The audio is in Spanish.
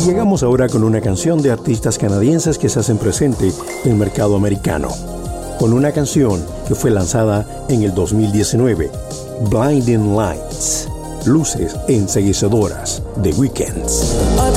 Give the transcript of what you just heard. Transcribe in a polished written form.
llegamos ahora con una canción de artistas canadienses que se hacen presente en el mercado americano. Con una canción que fue lanzada en el 2019, Blinding Lights, Luces Enceguecedoras, The Weeknd.